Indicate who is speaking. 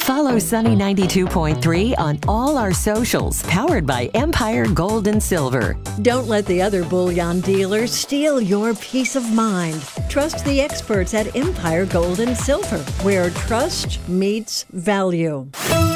Speaker 1: Follow Sunny 92.3 on all our socials, powered by Empire Gold and Silver.
Speaker 2: Don't let the other bullion dealers steal your peace of mind. Trust the experts at Empire Gold and Silver, where trust meets value.